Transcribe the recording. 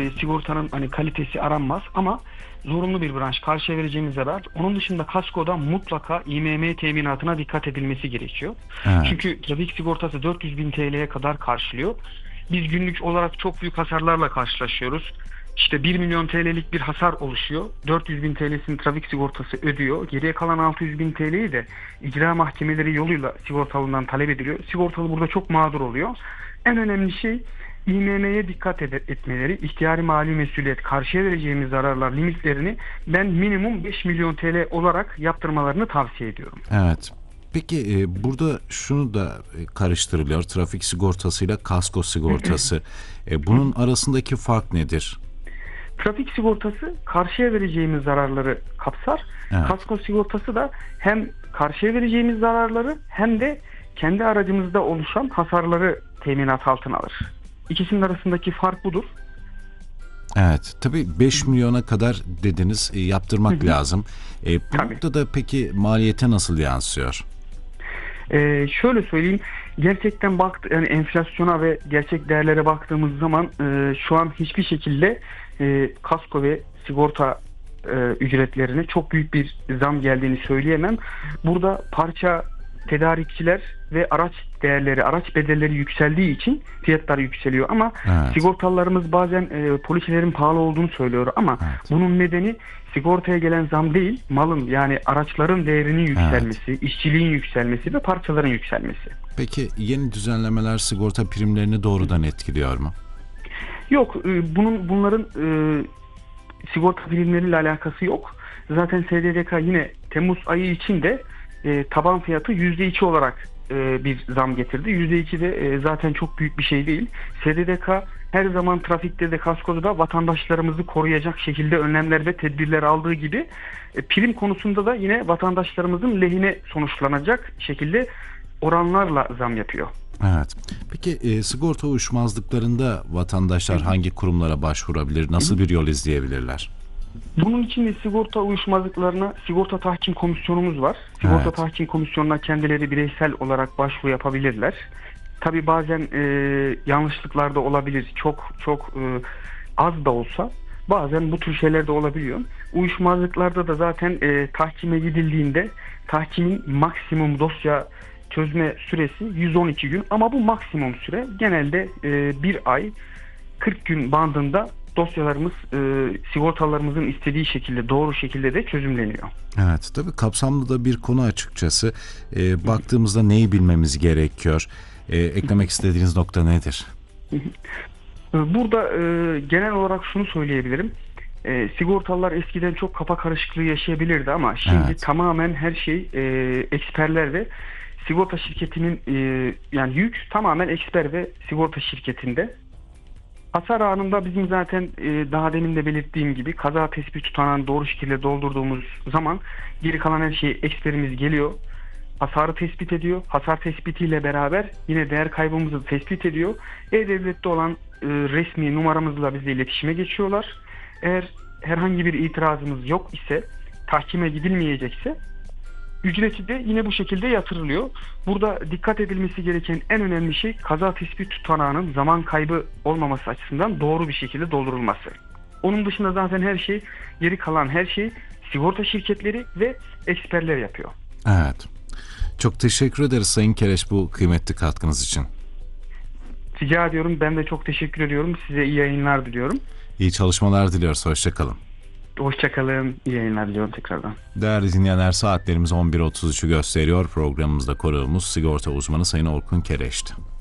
sigortanın hani kalitesi aranmaz ama zorunlu bir branş. Karşıya vereceğimiz zarar. Onun dışında kaskoda mutlaka İMM teminatına dikkat edilmesi gerekiyor. Evet. Çünkü trafik sigortası 400 bin TL'ye kadar karşılıyor. Biz günlük olarak çok büyük hasarlarla karşılaşıyoruz. İşte 1 milyon TL'lik bir hasar oluşuyor. 400 bin TL'sini trafik sigortası ödüyor. Geriye kalan 600 bin TL'yi de icra mahkemeleri yoluyla sigortalından talep ediliyor. Sigortalı burada çok mağdur oluyor. En önemli şey İMM'ye dikkat etmeleri, ihtiyari mali mesuliyet, karşıya vereceğimiz zararlar limitlerini ben minimum 5 milyon TL olarak yaptırmalarını tavsiye ediyorum. Evet. Peki burada şunu da karıştırılıyor. Trafik sigortasıyla kasko sigortası. Bunun arasındaki fark nedir? Trafik sigortası karşıya vereceğimiz zararları kapsar. Evet. Kasko sigortası da hem karşıya vereceğimiz zararları hem de kendi aracımızda oluşan hasarları teminat altına alır. İkisinin arasındaki fark budur. Evet. Tabii 5 milyona kadar dediniz yaptırmak lazım. Tabii. Burada da peki maliyete nasıl yansıyor? Şöyle söyleyeyim, gerçekten yani enflasyona ve gerçek değerlere baktığımız zaman şu an hiçbir şekilde kasko ve sigorta ücretlerine çok büyük bir zam geldiğini söyleyemem. Burada parça tedarikçiler ve araç değerleri, araç bedelleri yükseldiği için fiyatlar yükseliyor ama Evet. sigortalılarımız bazen poliçelerin pahalı olduğunu söylüyor ama Evet. bunun nedeni sigortaya gelen zam değil, malın yani araçların değerinin yükselmesi, işçiliğin yükselmesi ve parçaların yükselmesi. Peki yeni düzenlemeler sigorta primlerini doğrudan etkiliyor mu? Yok, bunların sigorta primleriyle alakası yok. Zaten SDDK yine Temmuz ayı için de taban fiyatı %2 olarak bir zam getirdi. %2 de zaten çok büyük bir şey değil. SDDK her zaman trafikte de kaskoda da vatandaşlarımızı koruyacak şekilde önlemler ve tedbirler aldığı gibi prim konusunda da yine vatandaşlarımızın lehine sonuçlanacak şekilde oranlarla zam yapıyor. Evet. Peki sigorta uyuşmazlıklarında vatandaşlar hangi kurumlara başvurabilir? Nasıl bir yol izleyebilirler? Bunun için de sigorta uyuşmazlıklarına sigorta tahkim komisyonumuz var. Sigorta Evet. tahkim komisyonuna kendileri bireysel olarak başvuru yapabilirler. Tabii bazen yanlışlıklar da olabilir. Çok az da olsa bazen bu tür şeyler de olabiliyor. Uyuşmazlıklarda da zaten tahkime gidildiğinde tahkimin maksimum dosya çözme süresi 112 gün ama bu maksimum süre genelde bir ay 40 gün bandında dosyalarımız sigortalarımızın istediği şekilde doğru şekilde de çözümleniyor. Evet, tabii kapsamlı da bir konu açıkçası. Baktığımızda neyi bilmemiz gerekiyor? Eklemek istediğiniz nokta nedir? Burada genel olarak şunu söyleyebilirim. Sigortalılar eskiden çok kafa karışıklığı yaşayabilirdi ama şimdi Evet. tamamen her şey eksperler ve sigorta şirketinin yani yük tamamen eksper ve sigorta şirketinde. Hasar anında bizim zaten daha demin de belirttiğim gibi kaza tespit tutanağını doğru şekilde doldurduğumuz zaman geri kalan her şey eksperimiz geliyor. Hasarı tespit ediyor. Hasar tespitiyle beraber yine değer kaybımızı tespit ediyor. E-Devlet'te olan resmi numaramızla bizle iletişime geçiyorlar. Eğer herhangi bir itirazımız yok ise, tahkime gidilmeyecekse ücreti de yine bu şekilde yatırılıyor. Burada dikkat edilmesi gereken en önemli şey kaza tespit tutanağının zaman kaybı olmaması açısından doğru bir şekilde doldurulması. Onun dışında zaten geri kalan her şey sigorta şirketleri ve eksperler yapıyor. Evet. Çok teşekkür ederiz Sayın Kereş bu kıymetli katkınız için. Rica ediyorum. Ben de çok teşekkür ediyorum. Size iyi yayınlar diliyorum. İyi çalışmalar diliyoruz. Hoşça kalın. Hoşçakalın. İyi yayınlar diliyorum tekrardan. Değerli dinleyenler, saatlerimiz 11.33'ü gösteriyor. Programımızda konuğumuz sigorta uzmanı Sayın Orkun Kereş'ti.